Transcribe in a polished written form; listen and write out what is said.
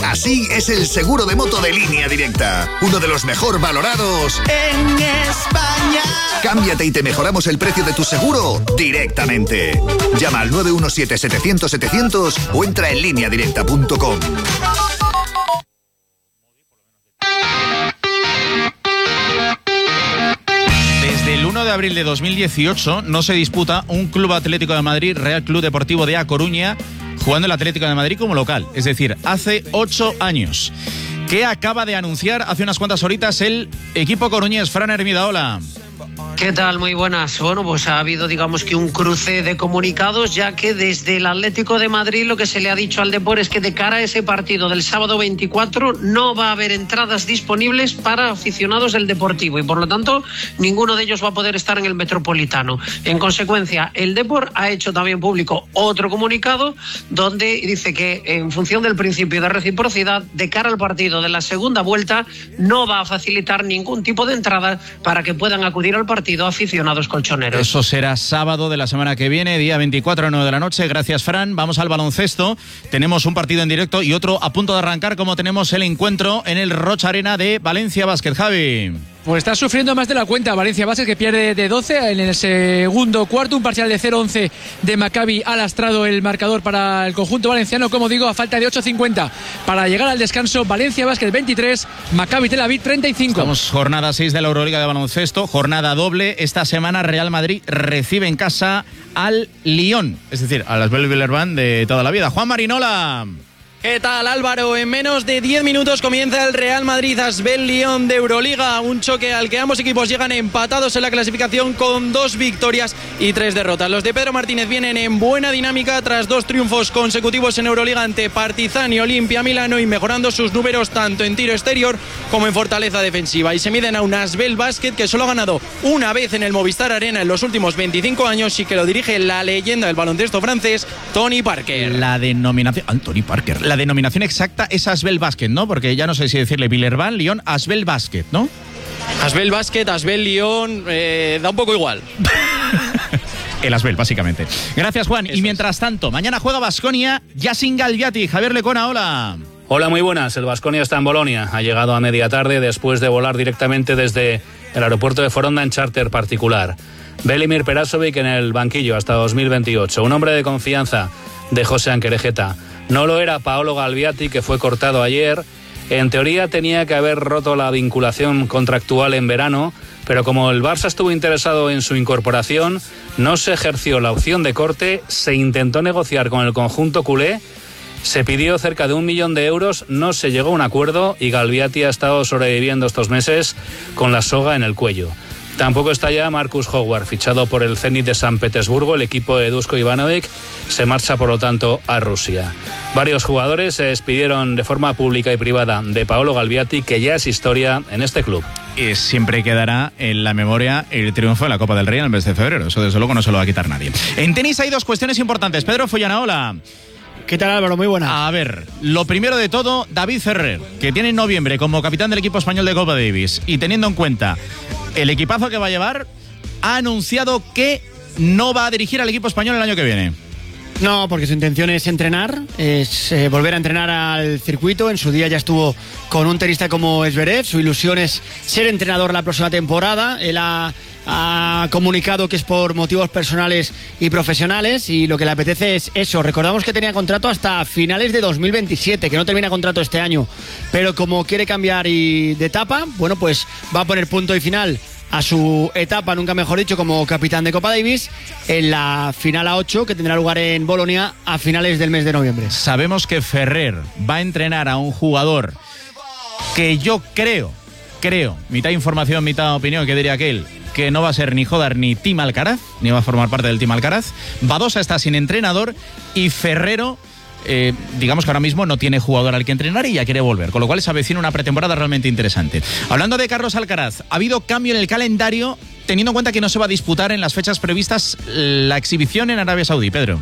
Así es el seguro de moto de Línea Directa. Uno de los mejor valorados en España. Cámbiate y te mejoramos el precio de tu seguro directamente. Llama al 917-700-700 o entra en lineadirecta.com. Desde el 1 de abril de 2018 no se disputa un Club Atlético de Madrid Real Club Deportivo de A Coruña jugando el Atlético de Madrid como local. Es decir, hace 8 años. Que acaba de anunciar hace unas cuantas horitas el equipo coruñés. Fran Hermida, ¿Qué tal? Muy buenas. Bueno, pues ha habido, digamos que un cruce de comunicados, ya que desde el Atlético de Madrid lo que se le ha dicho al Depor es que de cara a ese partido del sábado 24 no va a haber entradas disponibles para aficionados del Deportivo y por lo tanto ninguno de ellos va a poder estar en el Metropolitano. En consecuencia, el Depor ha hecho también público otro comunicado donde dice que en función del principio de reciprocidad, de cara al partido de la segunda vuelta, no va a facilitar ningún tipo de entrada para que puedan acudir al partido aficionados colchoneros. Eso será sábado de la semana que viene, día 24 a 9 de la noche. Gracias, Fran. Vamos al baloncesto. Tenemos un partido en directo y otro a punto de arrancar, como tenemos el encuentro en el Rocha Arena de Valencia Basket. Javi. Pues está sufriendo más de la cuenta Valencia Basket, que pierde de 12 en el segundo cuarto, un parcial de 0-11 de Maccabi. Ha lastrado el marcador para el conjunto valenciano, como digo, a falta de 8:50 para llegar al descanso. Valencia Basket 23, Maccabi Tel Aviv 35. Estamos jornada 6 de la Euroliga de baloncesto, jornada doble. Esta semana Real Madrid recibe en casa al Lyon, es decir, a las Villarreal de toda la vida. Juan Marinola. ¿Qué tal, Álvaro? En menos de 10 minutos comienza el Real Madrid Asbel Lyon de Euroliga, un choque al que ambos equipos llegan empatados en la clasificación con 2 victorias y 3 derrotas. Los de Pedro Martínez vienen en buena dinámica tras 2 triunfos consecutivos en Euroliga ante Partizan y Olimpia Milano y mejorando sus números tanto en tiro exterior como en fortaleza defensiva. Y se miden a un Asbel Basket que solo ha ganado una vez en el Movistar Arena en los últimos 25 años y que lo dirige la leyenda del baloncesto francés, Tony Parker. La denominación exacta es Asbel Basket, ¿no? Porque ya no sé si decirle Villarreal, Lyon, Asbel Basket, ¿no? Asbel Basket, Asbel Lyon, da un poco igual. El Asbel, básicamente. Gracias, Juan. Y mientras tanto, mañana juega Baskonia, ya sin Galviati. Javier Lecona, hola. Hola, muy buenas. El Baskonia está en Bolonia. Ha llegado a media tarde después de volar directamente desde el aeropuerto de Foronda en charter particular. Velimir Perasovic en el banquillo hasta 2028. Un hombre de confianza de José Anquerejeta. No lo era Paolo Galviati, que fue cortado ayer. En teoría tenía que haber roto la vinculación contractual en verano, pero como el Barça estuvo interesado en su incorporación, no se ejerció la opción de corte, se intentó negociar con el conjunto culé, se pidió cerca de 1 millón de euros, no se llegó a un acuerdo y Galviati ha estado sobreviviendo estos meses con la soga en el cuello. Tampoco está ya Marcus Howard, fichado por el Zenit de San Petersburgo. El equipo de Dusko Ivanovic se marcha, por lo tanto, a Rusia. Varios jugadores se despidieron de forma pública y privada de Paolo Galviati, que ya es historia en este club. Y siempre quedará en la memoria el triunfo de la Copa del Rey en el mes de febrero. Eso, desde luego, no se lo va a quitar nadie. En tenis hay 2 cuestiones importantes. Pedro Follana, hola. ¿Qué tal, Álvaro? Muy buena. A ver, lo primero de todo, David Ferrer, que tiene en noviembre como capitán del equipo español de Copa Davis, y teniendo en cuenta el equipazo que va a llevar, ha anunciado que no va a dirigir al equipo español el año que viene. No, porque su intención es entrenar, es volver a entrenar al circuito. En su día ya estuvo con un tenista como Zverev. Su ilusión es ser entrenador la próxima temporada. Él ha comunicado que es por motivos personales y profesionales y lo que le apetece es eso. Recordamos que tenía contrato hasta finales de 2027, que no termina contrato este año, pero como quiere cambiar de etapa, bueno, pues va a poner punto y final a su etapa, nunca mejor dicho, como capitán de Copa Davis en la final A8 que tendrá lugar en Bolonia a finales del mes de noviembre. Sabemos que Ferrer va a entrenar a un jugador que yo creo, mitad información, mitad opinión, que diría aquel, que no va a ser ni Jodar ni Tim Alcaraz, ni va a formar parte del Team Alcaraz. Badosa está sin entrenador y Ferrero, digamos que ahora mismo no tiene jugador al que entrenar y ya quiere volver, con lo cual se avecina una pretemporada realmente interesante. Hablando de Carlos Alcaraz, ha habido cambio en el calendario teniendo en cuenta que no se va a disputar en las fechas previstas la exhibición en Arabia Saudí. Pedro.